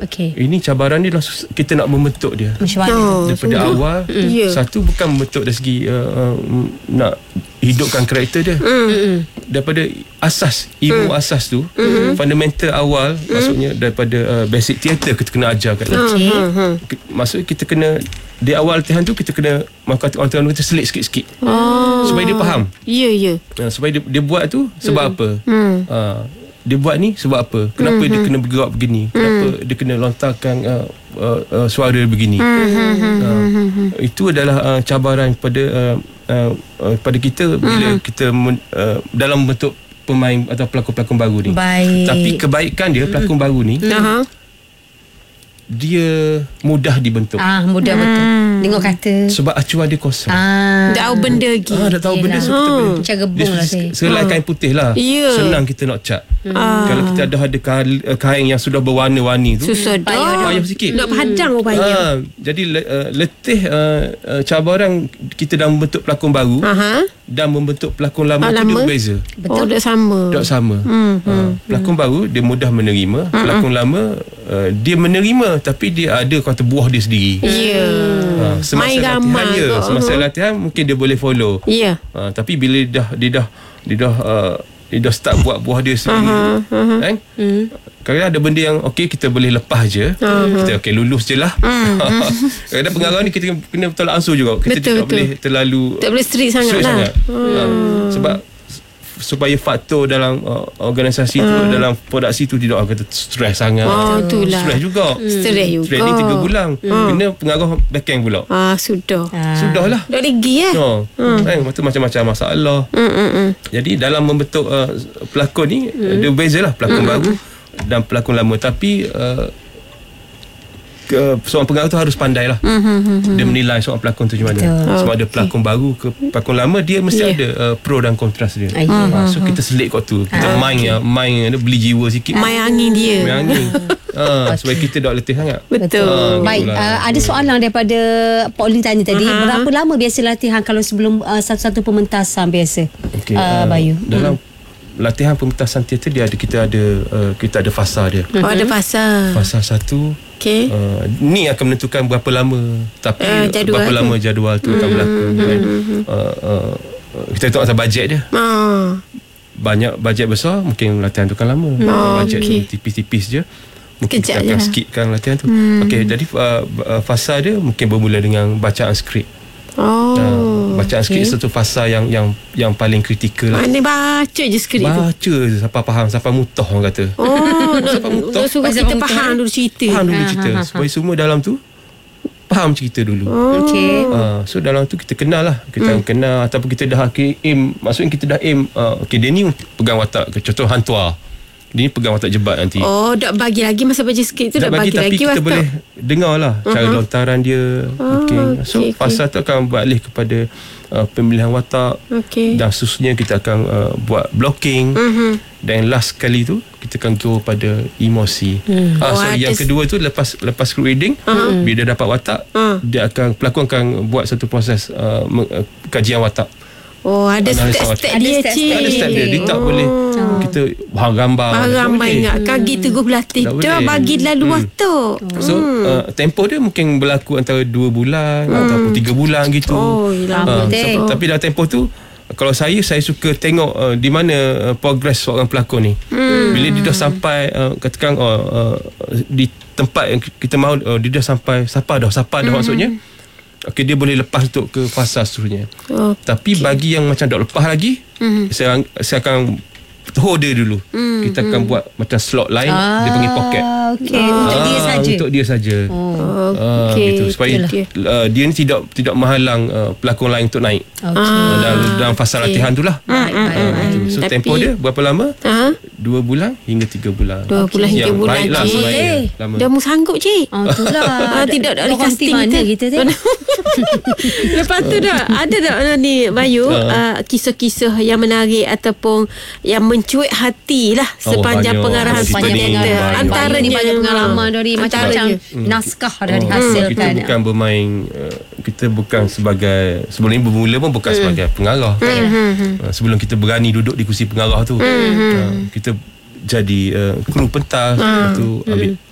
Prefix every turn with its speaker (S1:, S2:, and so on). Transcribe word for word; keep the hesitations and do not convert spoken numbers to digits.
S1: Okay.
S2: Ini cabaran dia lah, kita nak membentuk dia.
S1: Macam mana?
S3: Oh,
S2: Daripada
S3: sungguh.
S2: awal,
S3: Mm. Yeah.
S2: satu bukan membentuk dari segi uh, uh, nak hidupkan karakter dia.
S3: Mm.
S2: Daripada asas, ilmu mm. asas tu, mm. fundamental awal, mm. maksudnya daripada uh, basic theater kita kena ajar kat dia.
S1: Okay.
S2: Ke- Maksudnya kita kena, di awal latihan tu kita kena, maka orang Terengganu kita selit sikit-sikit.
S3: Oh.
S2: Supaya dia faham.
S3: Ya, ya.
S2: Uh, supaya dia, dia buat tu sebab apa.
S3: Hmm.
S2: Uh, dia buat ni sebab apa, kenapa
S3: Hmm.
S2: dia kena bergerak begini, kenapa
S3: Hmm.
S2: dia kena lontarkan uh, uh, uh, suara begini.
S3: Hmm.
S2: uh, itu adalah uh, cabaran pada uh, uh, uh, pada kita bila kita men, uh, dalam bentuk pemain atau pelakon-pelakon baru ni.
S1: Baik.
S2: Tapi kebaikan dia, pelakon baru ni,
S3: Aha.
S2: dia mudah dibentuk.
S1: Ah, mudah betul. Dengar kata.
S2: Sebab acuan dia kosong.
S1: Ah.
S3: Dah tahu benda lagi.
S2: Ah, dah tahu benda, so kita
S3: Hmm.
S2: boleh
S1: Macam gebung
S2: dia
S1: lah saya.
S2: selai kain putih lah.
S3: Ya.
S2: Senang kita nak cat.
S3: Ah.
S2: Kalau kita ada ada kain, kain yang sudah berwarna-warni tu,
S3: Susah dah.
S2: payah sikit.
S3: Nak padang pun payah.
S2: Ah, jadi le- uh, letih uh, uh, cabaran kita dalam membentuk pelakon baru
S3: Aha.
S2: dan membentuk pelakon lama
S3: Ah,
S2: tu dia
S3: lama?
S2: berbeza.
S3: Oh, dah sama.
S2: Tak sama.
S3: Hmm,
S2: Uh, pelakon baru dia mudah menerima, pelakon lama uh, dia menerima tapi dia ada kata buah dia sendiri.
S3: Ya.
S2: Uh, semasa
S3: Main
S2: latihan
S3: ramai
S2: ya,
S3: kot.
S2: semasa
S3: Uh-huh.
S2: latihan mungkin dia boleh follow.
S3: Ya.
S2: Uh, tapi bila dia dah dia dah dia dah uh, dia dah start buat buah dia sendiri,
S3: Aha, aha.
S2: kan? Kadang-kadang ada benda yang okey kita boleh lepas je. Kita okey lulus je lah. Kadang-kadang pengarah ni kita kena betul ansur juga. Kita
S3: Betul,
S2: tak
S3: betul.
S2: boleh terlalu
S3: Tak boleh strict sangat lah.
S2: Uh, sebab supaya faktor dalam uh, organisasi tu, dalam produksi tu tidak kata stres sangat.
S3: Oh, itulah.
S2: Stres juga.
S3: Stres juga.
S2: Training tiga bulan. Kena pengarah backing pula.
S3: Ah, sudah.
S1: Ah.
S2: Sudahlah.
S3: Dah lagi eh.
S2: No. Kan, lepas tu macam-macam masalah.
S3: Hmm, hmm, hmm.
S2: Jadi dalam membentuk uh, pelakon ni mm. dia bezalah pelakon mm. baru dan pelakon lama, tapi uh, ke, seorang pengarah tu harus pandai lah mm-hmm. dia menilai seorang pelakon tu macam mana.
S1: Betul.
S2: Sebab ada pelakon baru ke pelakon lama, dia mesti
S3: Yeah.
S2: ada uh, pro dan kontras dia.
S1: Ah, yeah.
S2: uh, so kita selit kat tu, kita
S1: Ah,
S2: main okay. main ada beli jiwa sikit,
S3: Main angin dia.
S2: main angin uh, supaya kita tak letih sangat.
S3: Betul.
S2: Ah,
S1: Baik,
S2: gitulah.
S1: uh, ada soalan daripada Pauline tanya tadi.
S3: Aha.
S1: Berapa lama biasa latihan kalau sebelum uh, satu-satu pementasan biasa?
S2: Okay, uh,
S1: uh, Bayu.
S2: dalam latihan pementasan teater dia ada, kita ada uh, kita ada fasa dia.
S3: Oh, ada pasal.
S2: Fasa satu.
S3: Okey.
S2: Uh, ni akan menentukan berapa lama, tapi
S3: Eh, jadual
S2: berapa
S3: tu.
S2: lama jadual tu akan berlaku. Kan? Uh, uh, kita tengok atas bajet dia.
S3: Ah.
S2: Banyak bajet besar mungkin latihan tu kan lama.
S3: Oh,
S2: Bajet
S3: okey.
S2: tu tipis-tipis je, mungkin
S3: Kejap
S2: kita
S3: je
S2: akan
S3: lah.
S2: skipkan latihan tu. Hmm. Okey, jadi uh, uh, fasa dia mungkin bermula dengan bacaan skrip.
S3: Oh.
S2: Uh, bacaan skrip satu fasa yang yang yang paling kritikal lah.
S3: Mana baca je skrip tu.
S2: Baca je sampai faham, sampai mutah orang kata.
S3: Oh, nak,
S2: Sampai mutah.
S3: nak suruh
S1: Pasal
S3: kita
S1: mutah.
S3: faham dulu cerita.
S2: Faham dulu
S1: Ha,
S2: cerita
S1: ha, ha, ha.
S2: supaya semua dalam tu faham cerita dulu.
S3: Oh.
S1: Okey.
S2: Uh, so dalam tu kita kenal lah, kita hmm. kenal ataupun kita dah aim, maksudnya kita dah aim uh, okay, dia ni pegang watak, contoh hantua, dia ni pegang watak jebat nanti.
S3: Oh, dak bagi lagi masa baca skrip tu,
S2: tak
S3: dak bagi,
S2: tapi
S3: lagi
S2: kita
S3: watak.
S2: boleh dengar lah cara
S3: Uh-huh.
S2: lontaran dia.
S3: Oh,
S2: Okay. So
S3: okey, okey.
S2: fasa tu akan beralih kepada uh, pemilihan watak.
S3: Okey.
S2: Dan seterusnya kita akan uh, buat blocking.
S3: Mhm.
S2: Dan last kali tu kita akan go pada emosi. Hmm. Ah,
S3: Oh,
S2: sorry,
S3: ada
S2: yang
S3: s-
S2: kedua tu lepas lepas script reading, uh-huh. bila dia dapat watak,
S3: Uh.
S2: dia akan pelakon akan buat satu proses uh, meng, uh, kajian watak.
S3: Oh, ada
S2: Analisa
S3: step-step
S1: watak.
S3: dia,
S1: Ada
S3: cik.
S1: step-step
S2: Ada step dia, dia tak boleh kita bahan gambar.
S3: Bahan
S2: tak
S3: ramai
S2: boleh.
S3: ingat kaki teguh berlatih.
S2: Tak
S3: Dah
S2: boleh.
S3: bagi lalu
S2: Hmm.
S3: watak.
S2: So uh, tempo dia mungkin berlaku antara dua bulan hmm. ataupun tiga bulan gitu.
S3: Oh, lama.
S2: Ah,
S1: penting.
S2: so, tapi dalam tempo tu, kalau saya saya suka tengok uh, di mana uh, progress seorang pelakon ni. Hmm. Bila dia dah sampai uh, katakan uh, uh, di tempat yang kita mahu, uh, dia dah sampai sapa dah sapa dah hmm. maksudnya. Okey, dia boleh lepas untuk ke fasa seterusnya.
S3: Oh,
S2: Tapi bagi yang macam tak lepas lagi, hmm. saya saya akan hold dia dulu. Hmm. Kita akan buat macam slot lain, dia panggil pocket.
S1: Okey, untuk dia
S2: Ah,
S1: saja.
S2: Untuk dia saja.
S3: Oh,
S2: Ah,
S3: okey.
S2: gitu supaya
S3: Okey.
S2: uh, dia ni tidak tidak menghalang uh, pelakon lain untuk naik.
S1: Okey.
S2: Uh, dalam dalam fasa
S3: okey.
S2: latihan tu lah.
S1: Baik, baik,
S2: Ah,
S1: baik.
S2: gitu. So
S3: Tapi-
S2: tempo dia berapa lama?
S3: Ha?
S2: Dua bulan hingga tiga bulan.
S3: Dua bulan hingga
S2: Yang
S3: bulan,
S2: baiklah
S3: cik.
S2: sebaiknya.
S1: Boleh.
S2: Lama.
S3: Dah mu sanggup, cik.
S1: Ah, itulah.
S3: Ah, tidak tak boleh
S1: Orang
S3: casting
S1: mana
S3: kita.
S1: kita tu.
S3: Lepas tu dah ada tak uh, ni Bayu uh, kisah-kisah yang menarik ataupun yang mencuit hati lah
S2: Oh,
S3: sepanjang
S2: banyak.
S3: pengarahan
S2: Kita
S3: sepanjang
S2: ni
S3: teater.
S2: banyak.
S3: Antaranya
S1: Ini banyak pengalaman dari macam-macam
S3: Antaranya.
S1: naskah dah
S2: Oh,
S1: dihasilkan.
S2: kita bukan bermain uh, kita bukan sebagai sebelum ni bermula pun bukan sebagai pengarah. Uh, sebelum kita berani duduk di kursi pengarah tu, uh, kita jadi uh, kru pentas, lepas tu ambil